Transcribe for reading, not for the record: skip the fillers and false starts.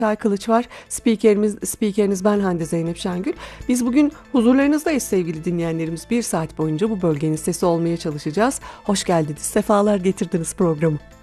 Çağatay Kılıç var. Spikeriniz ben Hande Zeynep Şengül. Biz bugün huzurlarınızdayız sevgili dinleyenlerimiz. Bir saat boyunca bu bölgenin sesi olmaya çalışacağız. Hoş geldiniz, sefalar getirdiniz programı.